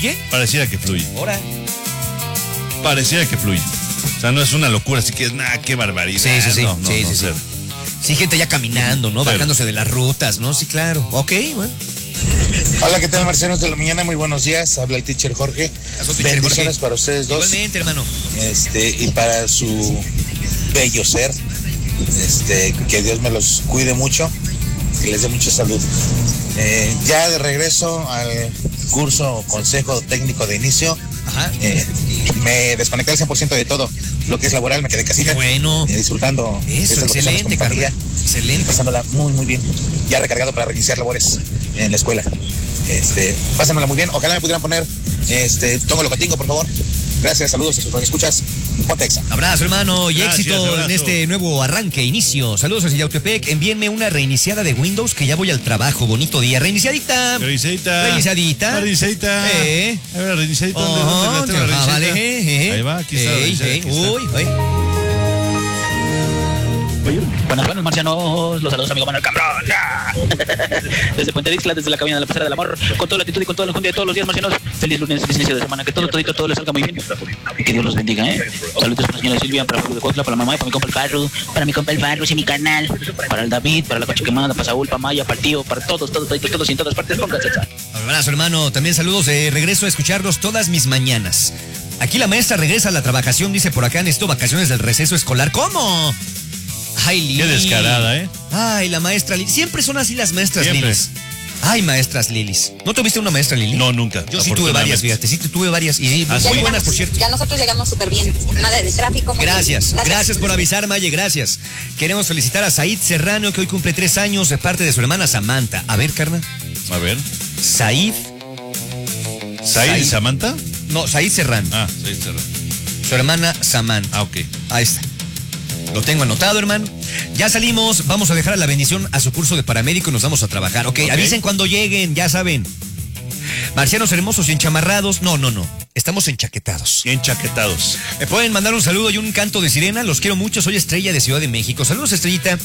fluye? Pareciera que fluye. Ahora. Pareciera que fluye. O sea, no es una locura, así que es nada, qué barbaridad. Sí. No, Sí, cero. Sí, gente ya caminando, ¿no? Cero. Bajándose de las rutas, ¿no? Sí, claro. Ok, bueno. Hola, ¿qué tal, marcianos de la mañana? Muy buenos días. Habla el teacher Jorge. Bendiciones para ustedes dos. Igualmente, hermano. Y para su bello ser. Que Dios me los cuide mucho. Que les dé mucha salud. Ya de regreso al curso o consejo técnico de inicio. Ajá. Me desconecté al 100% de todo lo que es laboral, me quedé casita. Bueno. Disfrutando. Eso, estas vacaciones excelente, con mi familia, carnal. Excelente. pasándola muy, muy bien. Ya recargado para reiniciar labores en la escuela. Pásenmela muy bien. Ojalá me pudieran poner Tongo Locatingo, por favor. Gracias, saludos a sus escuchas. Pontexa. Abrazo, hermano, y Gracias, éxito abrazo. en este nuevo arranque, inicio. Saludos desde Yautepec. Envíenme una reiniciada de Windows que ya voy al trabajo. Bonito día. Reiniciadita. Reiniciadita. Reiniciadita. Reiniciadita. A ver, reiniciadita. ¿Dónde la reiniciadita? Vale. Ahí va, aquí está. Aquí está. Uy. Buenas, marcianos. Los saludos, amigo Manuel Cambrón. Desde Puente Dixla, desde la cabina de la pasarela del amor, con toda la actitud y con toda la junta de todos los días, marcianos. Feliz lunes, feliz inicio de semana. Que todo les salga muy bien. Y que Dios los bendiga, Saludos para la señora Silvia, para Julio de Cotla, para la mamá y para mi compa el Farru, para mi compa el Farru y mi canal, para el David, para la Coche Quemada, para Saúl, para Maya, para el tío, para todos y en todas partes. Pónganse. Abrazo, hermano. También saludos de regreso a escucharlos todas mis mañanas. Aquí la maestra regresa a la trabajación, dice por acá, necesito vacaciones del receso escolar. ¿Cómo? Ay, Lili. Qué descarada, Ay, la maestra Lili. Siempre son así las maestras Siempre. Lilis. Ay, maestras Lilis. ¿No tuviste una maestra Lili? No, nunca. Yo sí tuve varias, fíjate. Sí tuve varias. Y muy buenas, por cierto. Ya nosotros llegamos súper bien. Nada de tráfico. Gracias por avisar, Maye, gracias. Queremos felicitar a Said Serrano, que hoy cumple 3 años de parte de su hermana Samantha. A ver, carnal. A ver. Said ¿Said y Samantha? No, Said Serrano. Said Serrano. Su hermana Samantha. Ok. Ahí está. Lo tengo anotado, hermano. Ya salimos, vamos a dejar a la bendición a su curso de paramédico y nos vamos a trabajar. Ok, avisen cuando lleguen, ya saben. Marcianos hermosos y enchamarrados. No. Estamos enchaquetados. Enchaquetados. Me pueden mandar un saludo y un canto de sirena. Los quiero mucho. Soy Estrella de Ciudad de México. Saludos, Estrellita.